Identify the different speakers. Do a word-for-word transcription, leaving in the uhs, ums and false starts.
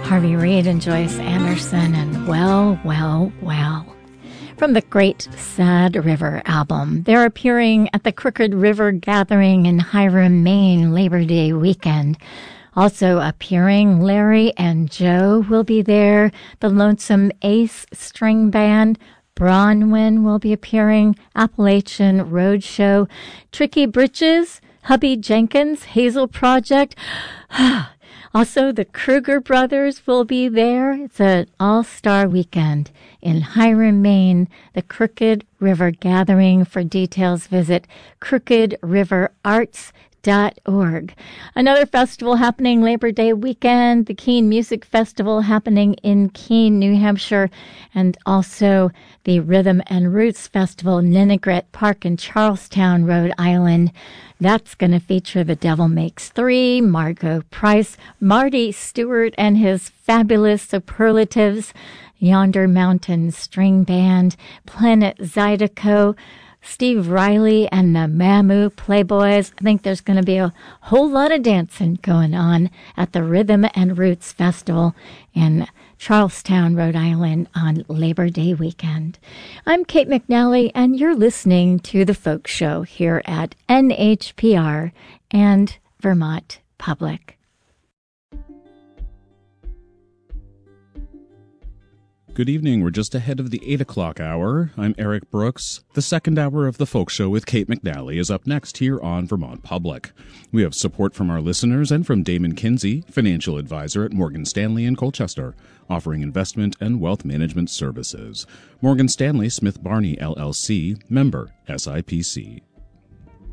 Speaker 1: Harvey Reid and Joyce Anderson, and Well, Well, Well. From the Great Sad River album. They're appearing at the Crooked River Gathering in Hiram, Maine, Labor Day weekend. Also appearing, Larry and Joe will be there. The Lonesome Ace String Band, Bronwyn will be appearing. Appalachian Roadshow, Tricky Britches, Hubby Jenkins, Hazel Project. Also, the Kruger Brothers will be there. It's an all-star weekend in Hiram, Maine, the Crooked River Gathering. For details, visit crooked river arts dot org. Another festival happening Labor Day weekend, the Keene Music Festival happening in Keene, New Hampshire, and also the Rhythm and Roots Festival, Ninigret Park in Charlestown, Rhode Island. That's going to feature The Devil Makes Three, Margot Price, Marty Stewart and his fabulous superlatives, Yonder Mountain String Band, Planet Zydeco, Steve Riley and the Mamu Playboys. I think there's going to be a whole lot of dancing going on at the Rhythm and Roots Festival in Charlestown, Rhode Island on Labor Day weekend. I'm Kate McNally, and you're listening to The Folk Show here at N H P R and Vermont Public.
Speaker 2: Good evening. We're just ahead of the eight o'clock hour. I'm Eric Brooks. The second hour of The Folk Show with Kate McNally is up next here on Vermont Public. We have support from our listeners and from Damon Kinsey, financial advisor at Morgan Stanley in Colchester, offering investment and wealth management services. Morgan Stanley Smith Barney, L L C, member S I P C.